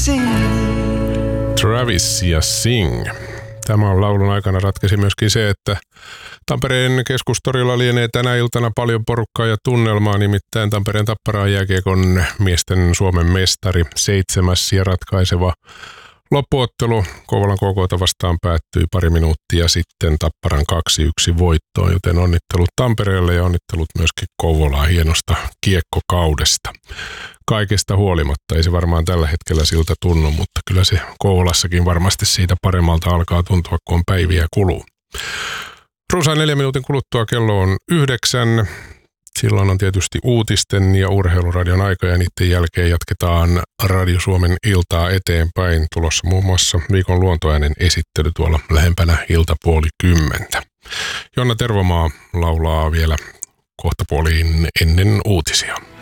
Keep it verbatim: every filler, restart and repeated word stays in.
Travis ja Sing. Tämän laulun aikana ratkesi myöskin se, että Tampereen Keskustorilla lienee tänä iltana paljon porukkaa ja tunnelmaa, nimittäin Tampereen Tapparan jääkiekon miesten Suomen mestari, seitsemäs ja ratkaiseva loppuottelu Kouvolan K K:ta vastaan päättyi pari minuuttia sitten Tapparan kaksi yksi voittoon, joten onnittelut Tampereelle ja onnittelut myöskin Kouvolaa hienosta kiekkokaudesta. Kaikesta huolimatta, ei se varmaan tällä hetkellä siltä tunnu, mutta kyllä se Kouvolassakin varmasti siitä paremmalta alkaa tuntua, kun on päiviä kuluu. Runsaan neljän minuutin kuluttua kello on yhdeksän. Silloin on tietysti uutisten ja urheiluradion aika ja niiden jälkeen jatketaan Radio Suomen iltaa eteenpäin. Tulossa muun muassa viikon luontoäänen esittely tuolla lähempänä iltapuoli kymmentä. Jonna Tervomaa laulaa vielä kohtapuoliin ennen uutisia.